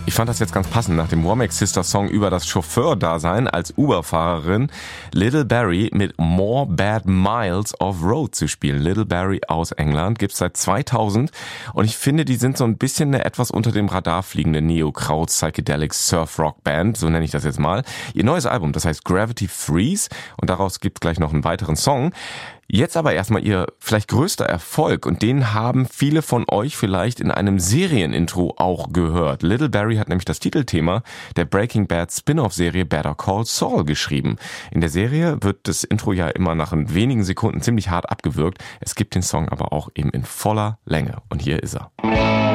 Ich fand das jetzt ganz passend, nach dem Womack Sisters Song über das Chauffeur-Dasein als Uber-Fahrerin Little Barrie mit More Bad Miles of Road zu spielen. Little Barrie aus England gibt's seit 2000 und ich finde, die sind so ein bisschen eine etwas unter dem Radar fliegende Neo-Kraut-Psychedelic Surf-Rock-Band, so nenne ich das jetzt mal. Ihr neues Album, das heißt Gravity Freeze und daraus gibt's gleich noch einen weiteren Song. Jetzt aber erstmal ihr vielleicht größter Erfolg und den haben viele von euch vielleicht in einem Serienintro auch gehört. Little Barrie hat nämlich das Titelthema der Breaking Bad Spin-off-Serie Better Call Saul geschrieben. In der Serie wird das Intro ja immer nach wenigen Sekunden ziemlich hart abgewürgt. Es gibt den Song aber auch eben in voller Länge und hier ist er.